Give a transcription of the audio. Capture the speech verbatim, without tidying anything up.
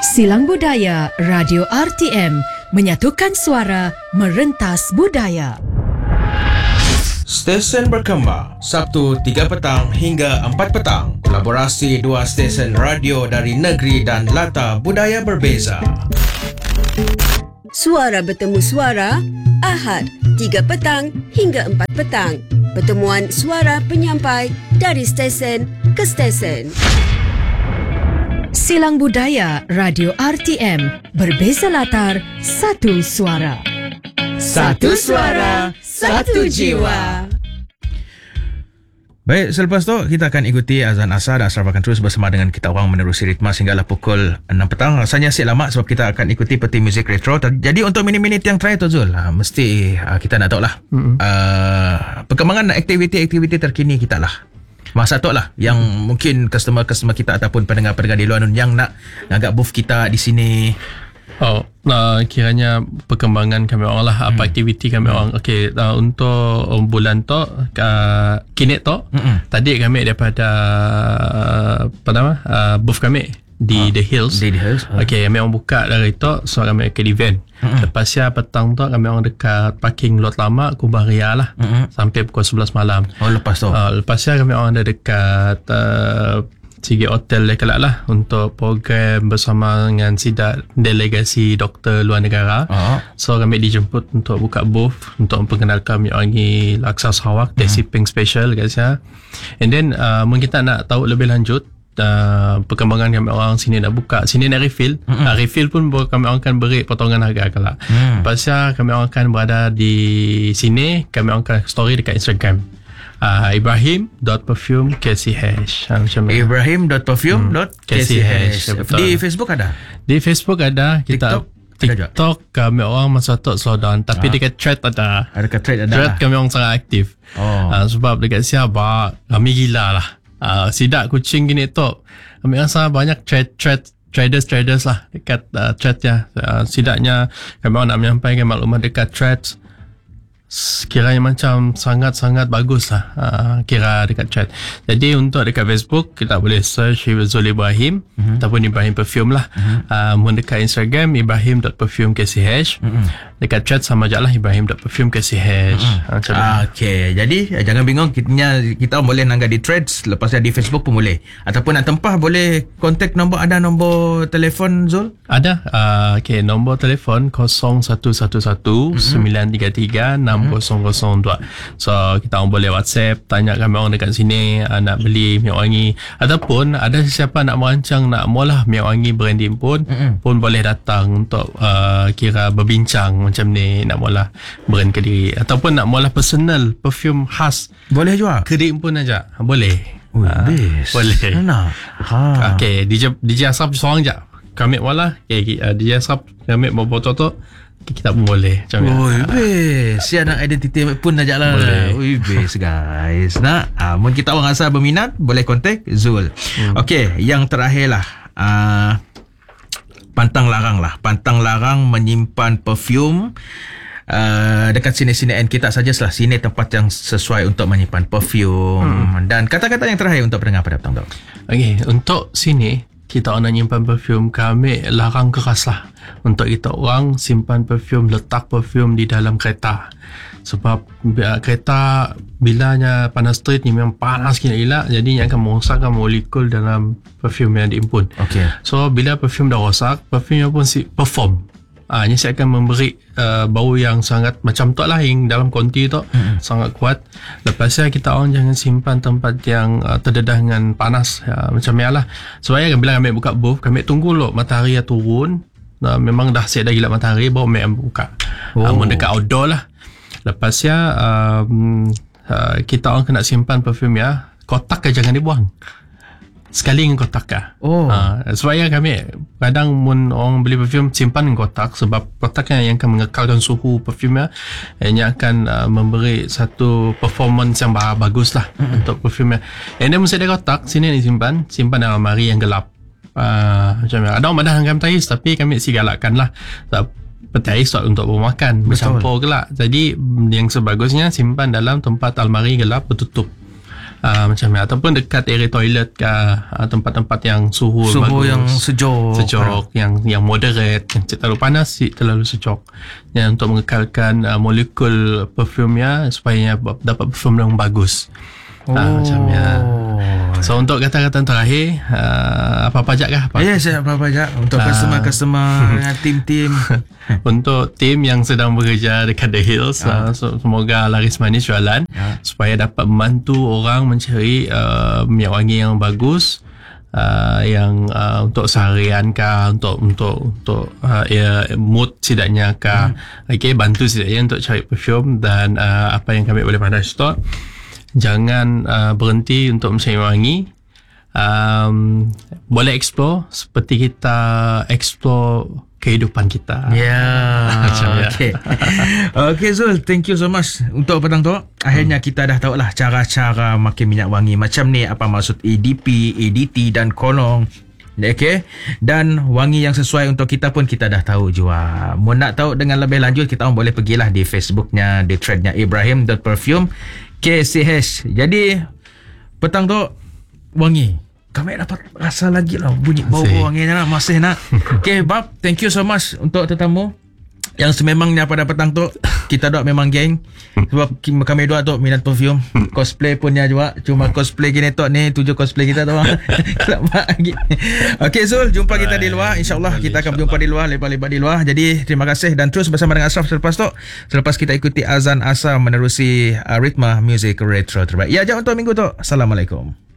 Silang Budaya Radio R T M menyatukan suara merentas budaya. Stesen berkembang Sabtu tiga petang hingga empat petang. Kolaborasi dua stesen radio dari negeri dan latar budaya berbeza. Suara bertemu suara Ahad tiga petang hingga empat petang. Pertemuan suara penyampai dari stesen ke stesen. Silang Budaya Radio R T M, berbeza latar, satu suara. Satu suara, satu jiwa. Baik, selepas tu kita akan ikuti azan asar dan asar akan terus bersama dengan kita orang menerusi ritma sehinggalah pukul enam petang. Rasanya asyik lama sebab kita akan ikuti peti muzik retro. Jadi untuk minit-minit yang terakhir tu Zul, uh, mesti uh, kita nak tahu lah mm-hmm. uh, perkembangan aktiviti-aktiviti terkini kita lah. Masa tu lah yang hmm. mungkin customer-customer kita ataupun pendengar-pendengar di luar yang nak agak booth kita di sini. Oh, nah, kiranya perkembangan kami orang lah, hmm. apa aktiviti kami hmm. orang. Okey, uh, untuk bulan tu, uh, kini tu, hmm. tadi kami daripada uh, apa nama, uh, booth kami di oh, The Hills. Di The Hills. Oh. Okey, kami orang buka dari tu, so kami ke event. Mm-hmm. Lepas ya petang tu kami orang dekat parking lot lama Kubah Ria lah, mm-hmm. sampai pukul sebelas malam. Oh, lepas tu. Uh, lepas ya kami orang ada dekat uh, Sigi Hotel Lekelak lah untuk program bersama dengan sidak delegasi doktor luar negara. Uh-huh. So kami dijemput untuk buka booth untuk memperkenalkan kami orang ni Laksa Sarawak, mm-hmm. Desi Pink Special guys ya. And then uh, mungkin kita nak tahu lebih lanjut Uh, perkembangan kami orang sini nak buka, sini nak refill, mm-hmm. uh, refill pun kami orang akan beri potongan harga kelak. Mm. Pasal kami orang akan berada di sini, kami orang akan story dekat Instagram. Uh, ibrahim dot perfume k c h ibrahim dot perfume dot k c h hmm. Di Facebook ada? Di Facebook ada. Kita TikTok, TikTok kami orang masa tu slow down, tapi ah. dekat thread ada. Ada dekat thread ada. Thread kami orang sangat aktif. Oh. Uh, sebab dekat siapa kami gila lah. Uh, sidak kucing gini tu kami rasa banyak trade trade traders traders lah dekat uh, thread ya. Uh, sidaknya kami nak menyampaikan maklumat dekat thread kiranya macam sangat-sangat bagus lah, uh, kira dekat chat. Jadi untuk dekat Facebook kita boleh search Zul Ibrahim, mm-hmm. ataupun Ibrahim Perfume lah. mm-hmm. uh, Mun dekat Instagram ibrahim dot perfume k c h, mm-hmm. dekat chat sama je lah ibrahim dot perfume k c h. mm-hmm. uh, ah, Okay, jadi jangan bingung, kita, kita boleh nangga di threads, lepas di Facebook pun boleh, ataupun nak tempah boleh kontak nombor, ada nombor telefon Zul? Ada. uh, Okay, nombor telefon kosong satu satu satu sembilan tiga tiga enam kosong kosong dua. So kita orang boleh WhatsApp, tanya kami orang dekat sini uh, nak beli minyak wangi, ataupun ada siapa nak merancang nak mula minyak wangi branding pun, mm-hmm. pun boleh datang untuk uh, kira berbincang macam ni, nak mula brand Kediri, ataupun nak mula personal perfume khas boleh juga. Kediri pun aja boleh. Ui, uh, best. Boleh. Mana? Ha. Okay, D J D J Asraf seorang je. Kami mula, okay, uh, D J Asraf kami mau foto tu, kita pun boleh. Ui, best. Si anak identiti pun ajak lah. Ui, best guys. Nak, uh, mungkin kita orang rasa berminat, boleh kontak Zul. Hmm. Okey, yang terakhir lah. Uh, pantang larang lah. Pantang larang menyimpan perfume uh, dekat sini-sini, and kita saja lah sini tempat yang sesuai untuk menyimpan perfume. Hmm. Dan kata-kata yang terakhir untuk pendengar pada petang tu. Okey, untuk sini kita nak nyimpan perfume, kami larang keras lah untuk kita orang simpan perfume, letak perfume di dalam kereta. Sebab kereta bilanya panas street ni memang panas gila-gila, jadi yang akan merosakkan molekul dalam perfume yang diimpun. Okay. So bila perfume dah rosak, perfume pun si perform. Ah, ini saya akan memberi uh, bau yang sangat macam tu lah, yang dalam konti tu, mm-hmm. sangat kuat. Lepasnya kita orang jangan simpan tempat yang uh, terdedah dengan panas, ya, macam ni lah. Sebab ya, bila kami buka booth, kami tunggu lo matahari turun. Uh, memang dah siap dah gila matahari, baru kami buka. Oh. Uh, mendekat outdoor lah. Lepasnya um, uh, kita orang kena simpan perfume ya, kotak ke jangan dibuang. Sekali dengan kotak kah. Oh. Ha, sebab ya kami kadang mun orang beli perfume simpan dengan kotak, sebab kotak yang akan mengekalkan suhu perfume yang akan uh, memberi satu performance yang bagus lah, mm-hmm. untuk perfume. And then mesti ada kotak sini disimpan, simpan dalam almari yang gelap. Uh, macam ada orang madah dengan tais, tapi kami si galakkan lah. Sebab petai sok untuk bermakan, bercampur gelap. Jadi yang sebagusnya simpan dalam tempat almari gelap bertutup. uh, macam ni, ataupun dekat area toilet ke, uh, tempat-tempat yang suhu, Suhu bagus, yang sejuk. sejuk yang yang moderate, yang tak terlalu panas, si terlalu sejuk, yang untuk mengekalkan uh, molekul perfumnya supaya dapat perfum yang bagus. Oh. Uh, macam ya. So untuk kata-kata terakhir, uh, apa-apa ajak kah? Apa? Ya, saya apa-apa ajak untuk Ah. customer-customer dengan tim-tim. Untuk tim yang sedang bekerja dekat The Hills, uh, so, semoga laris manis jualan, Ya. supaya dapat membantu orang mencari uh, minyak wangi yang bagus, uh, yang uh, untuk seharian kah, untuk untuk untuk uh, ya, mood setidaknya kah. Hmm. Okay, bantu setidaknya untuk cari perfume. Dan uh, apa yang kami boleh pandai stok, jangan uh, berhenti untuk mencari wangi. Um, boleh explore seperti kita explore kehidupan kita. Ya, Macam ya. okay. Okay Zul, thank you so much untuk petang tu. Akhirnya kita dah tahu lah cara-cara makin minyak wangi macam ni, apa maksud A D P, A D T dan kolong. Okay, dan wangi yang sesuai untuk kita pun kita dah tahu jua. Mau nak tahu dengan lebih lanjut, kita pun boleh pergilah di Facebooknya, di threadnya Ibrahim dot perfume K C H. Jadi petang tu wangi, kami dapat rasa lagi lah bunyi bau Masih. wanginya lah. Masih nak. Okay Bab, thank you so much untuk tetamu yang sememangnya pada petang tu. Kita dua memang geng, sebab ki- kami dua tu minat perfume. Cosplay punya juga, cuma cosplay gini tu ni tujuh cosplay kita tu. Selamat lagi. Okay Zul, jumpa kita di luar. InsyaAllah kita akan berjumpa di luar, lebar-lebar di luar. Jadi terima kasih dan terus bersama dengan Ashraf selepas tu. Selepas kita ikuti azan asar menerusi uh, ritma music retro terbaik. Ya, jam untuk minggu tu. Assalamualaikum.